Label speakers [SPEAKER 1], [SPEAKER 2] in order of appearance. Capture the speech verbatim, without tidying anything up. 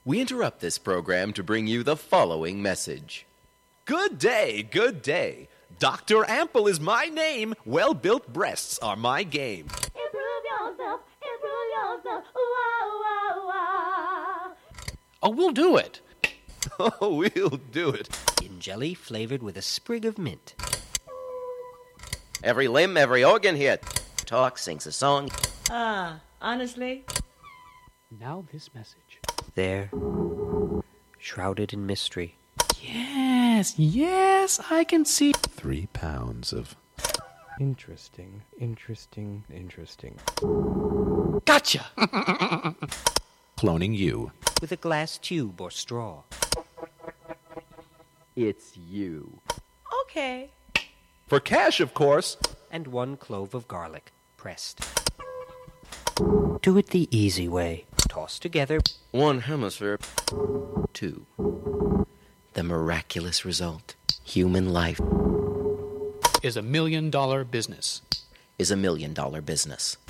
[SPEAKER 1] We interrupt this program to bring you the following message. Good day, good day. Doctor Ample is my name. Well-built breasts are my game.
[SPEAKER 2] Improve yourself, improve yourself. Ooh, ah, ooh, ah.
[SPEAKER 3] Oh, we'll do it.
[SPEAKER 1] Oh, we'll do it.
[SPEAKER 4] In jelly flavored with a sprig of mint.
[SPEAKER 1] Every limb, every organ here. Talks, sings a song.
[SPEAKER 5] Ah, honestly?
[SPEAKER 3] Now this message.
[SPEAKER 4] There, shrouded in mystery.
[SPEAKER 3] Yes, yes, I can see.
[SPEAKER 6] Three pounds of...
[SPEAKER 7] Interesting, interesting, interesting.
[SPEAKER 3] Gotcha!
[SPEAKER 6] Cloning you.
[SPEAKER 4] With a glass tube or straw.
[SPEAKER 1] It's you.
[SPEAKER 5] Okay.
[SPEAKER 1] For cash, of course.
[SPEAKER 4] And one clove of garlic, pressed. Do it the easy way. Toss together.
[SPEAKER 1] One hemisphere. Two. The miraculous result. Human life
[SPEAKER 3] Is a million dollar business.
[SPEAKER 1] is a million dollar business.